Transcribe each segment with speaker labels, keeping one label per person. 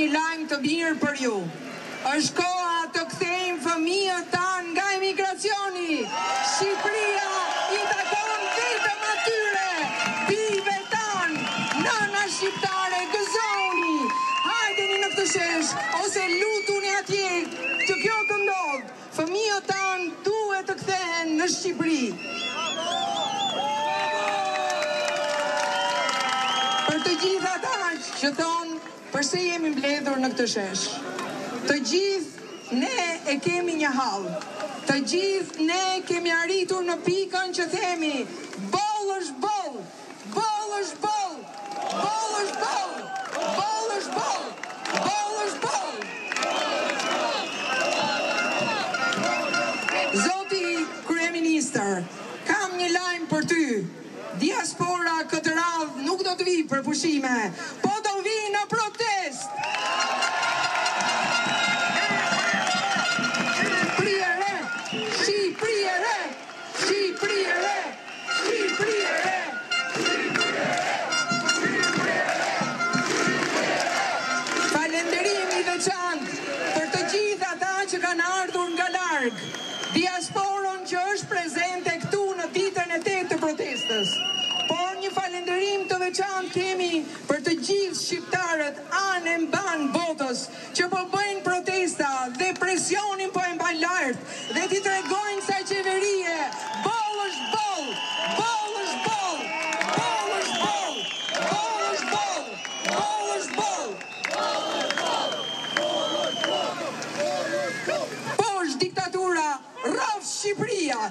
Speaker 1: lajm të mirë për ju. Është koha të kthejmë fëmijët tanë nga emigracioni. Shqipëria i takon vetëm atyre, bijve tanë, nëna shqiptare, gëzoni. Hajdeni në këtë shesh, ose lutuni atje që kjo këndodh. Fëmijët tanë duhet të kthehen në Shqipëri. Për të gjithë ata që thonë përse jemi mbledhur në këtë shesh. Të gjithë ne e kemi një hall. Të gjithë ne kemi arritur në pikën që themi boll është boll, boll është boll, boll është boll, boll është boll, boll është boll. Zoti kryeministër, kam një lajm për ty. Diaspora këtë radhë nuk do të vi për pushime, po do vi në protest. Shqipëriere, Shqipëriere, Shqipëriere, Shqipëriere. Falënderim i veçantë për të gjithë ata që kanë ardhur nga larg, diasporën që është prezente këtu në ditën e 8 të protestës. Por një falënderim të veçantë kemi për të gjithë shqiptarët anë e mban botës që po bëjnë protesta dhe presionin po e mbajnë lart dhe t'i tregojnë sa qeverie boll është boll, boll është boll, boll është boll, boll është boll, boll është boll. Po është diktatura, rrof Shqipëria.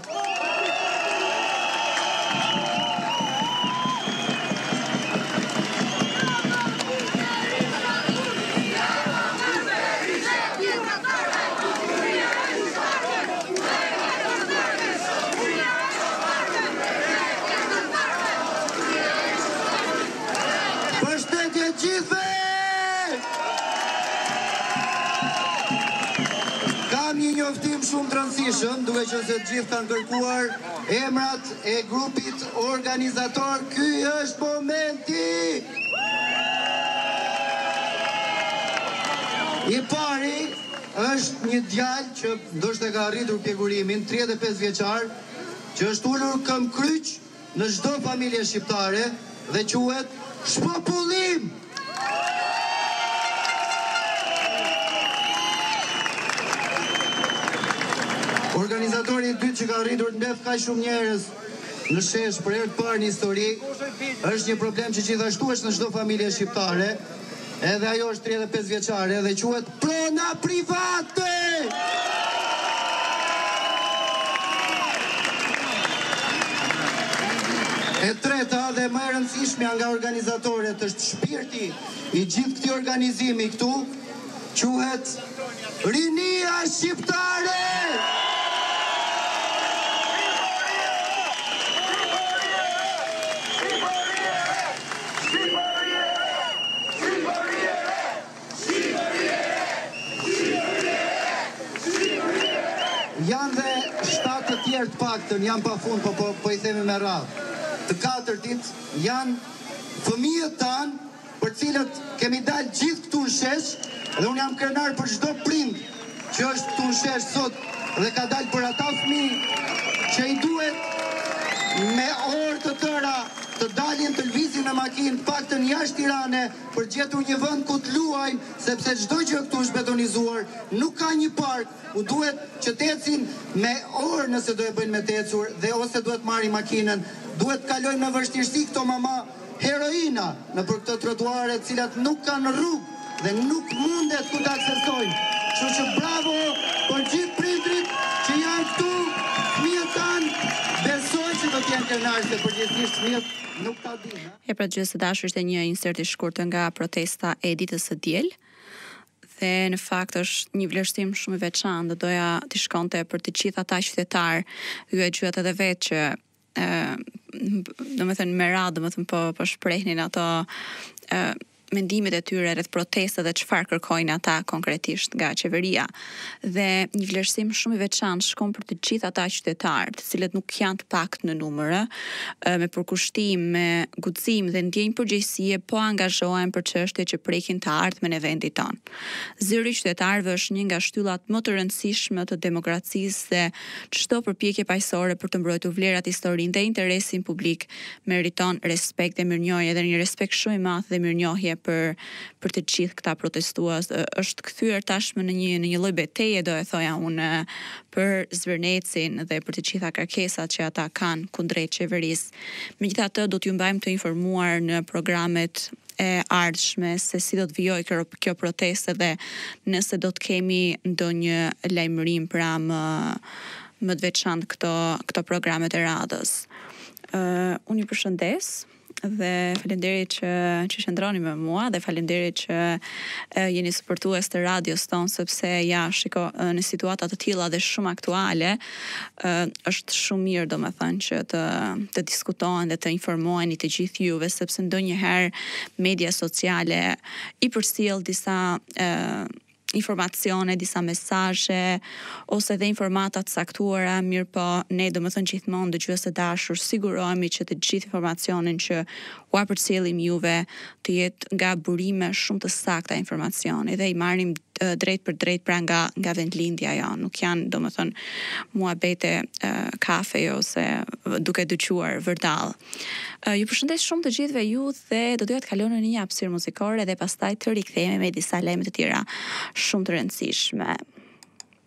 Speaker 2: Kam një njoftim shumë të rëndësishëm, duke që se të gjithë kanë kërkuar emrat e grupit organizator. Ky është momenti! I pari është një djalë që ndoshta ka arritur pjekurimin, 35 vjeçar, që është ulur këm kryq në çdo familje shqiptare dhe quhet shpopullim. Organizatori i dytë që ka arritur të mbledh kaq shumë njerëz në shesh për herë të parë në histori është një problem që gjithashtu është në çdo familje shqiptare. Edhe ajo është 35 vjeçare dhe quhet prona private. E treta dhe më e rëndësishmja nga organizatorët është shpirti i gjithë këtij organizimi këtu, quhet Rinia Shqiptare. Janë dhe 7 të tjerë të paktën, janë pa fund, po i themi me radhë. Të katërtit janë fëmijët tanë për cilët kemi dalë gjithë këtu në shesh dhe unë jam krenar për çdo prind që është këtu në shesh sot dhe ka dalë për ata fëmijë që i duhet me orë të tëra të dalin të lvizin me makinë paktën jashtë Tirane për gjetur një vend ku të luajnë, sepse çdo gjë këtu është betonizuar, nuk ka një park, u duhet që të ecin me orë nëse do e bëjnë me të ecur dhe ose duhet marrin makinën, duhet të kalojnë me vështirësi këto mama heroina nëpër këto trotuare të cilat nuk kanë rrugë dhe nuk mundet ku të aksesojnë. Kështu që bravo për gjithë prindrit që janë këtu, fëmijët tanë, besoj që do të jenë krenarë se përgjithsisht fëmijët nuk ta dinë.
Speaker 3: E pra gjithë së dashur ishte një insert i shkurtër nga protesta e ditës së diel. Dhe në fakt është një vlerësim shumë i veçantë, do doja të shkonte për të gjithë ata qytetar, ju e gjuat edhe vetë që do me thënë me radhë, do me thënë po shprehnin ato mendimet e tyre rreth protestave dhe çfarë kërkojnë ata konkretisht nga qeveria. Dhe një vlerësim shumë i veçantë shkon për të gjithë ata qytetarë, të cilët nuk janë të pakët në numër, me përkushtim, me guxim dhe ndjenjë përgjegjësie, po angazhohen për çështje që prekin të ardhmen e vendit tonë. Zëri i qytetarëve është një nga shtyllat më të rëndësishme të demokracisë dhe çdo përpjekje paqësore për të mbrojtur vlerat, historinë dhe interesin publik meriton respekt dhe mirënjohje, dhe një respekt shumë i madh dhe mirënjohje për të gjithë këta protestues. Është kthyer tashmë në një lloj betejë, do e thoja unë, për Zvërnecin dhe për të gjitha kërkesat që ata kanë kundrejt qeverisë. Megjithatë, do t'ju mbajmë të informuar në programet e ardhshme se si do të vijojë kjo proteste dhe nëse do të kemi ndonjë lajmërim pra më të veçantë këto programet e radhës. Unë ju përshëndes dhe faleminderit që qëndroni me mua dhe faleminderit që jeni suportues të radios tonë, sepse ja, shiko, në situata të tilla dhe shumë aktuale, është shumë mirë, domethënë, që të diskutohen dhe të informoheni të gjithë juve, sepse ndonjëherë media sociale i përcjell disa informacione, disa mesazhe ose dhe informata të saktuara, mirë po ne domethënë gjithmonë dëgjues të dashur sigurohemi që të gjithë informacionin që u përcjellim juve të jetë nga burime shumë të sakta informacioni dhe i marrim drejt për drejt pra nga vendlindja jo, nuk janë domethënë muhabete kafe ose duke dëgjuar vërdall. Ju përshëndes shumë të gjithëve ju dhe do doja të kalojmë në një hapësirë muzikore dhe pastaj të rikthehemi me disa lajme të tjera shumë të rëndësishme.